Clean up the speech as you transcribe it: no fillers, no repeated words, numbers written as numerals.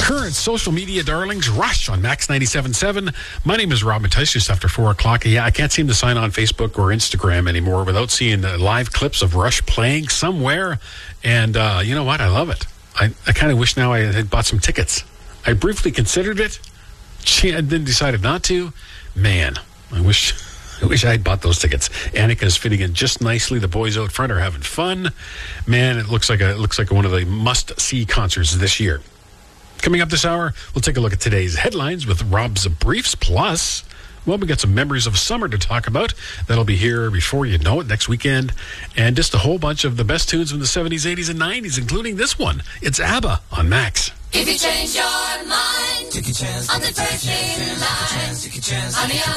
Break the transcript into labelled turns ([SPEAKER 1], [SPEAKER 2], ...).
[SPEAKER 1] Current social media darlings, Rush on Max 97.7. My name is Rob Mattice, just after 4 o'clock. Yeah, I can't seem to sign on Facebook or Instagram anymore without seeing live clips of Rush playing somewhere. And you know what? I love it. I kind of wish now I had bought some tickets. I briefly considered it, and then decided not to. Man, I wish I had bought those tickets. Annika's fitting in just nicely. The boys out front are having fun. Man, it looks like one of the must-see concerts this year. Coming up this hour, we'll take a look at today's headlines with Rob's Briefs. Plus, well, we got some memories of summer to talk about. That'll be here before you know it, next weekend. And just a whole bunch of the best tunes from the 70s, 80s, and 90s, including this one. It's ABBA on Max.
[SPEAKER 2] If you change your mind, take a chance on the first in line. Honey,